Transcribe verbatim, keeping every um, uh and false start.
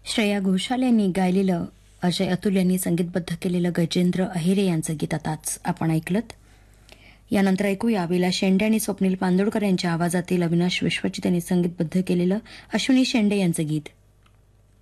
श्रेया घोषाल यांनी गायलेलं, अजय अतुल यांनी संगीतबद्ध केलेलं गजेंद्र अहिरे यांचं गीत आताच आपण ऐकलत. यानंतर ऐकूया विलास शेंडे आणि स्वप्नील पांदोडकर यांच्या आवाजातील अविनाश विश्वजित यांनी संगीतबद्ध केलेलं अश्विनी शेंडे यांचं गीत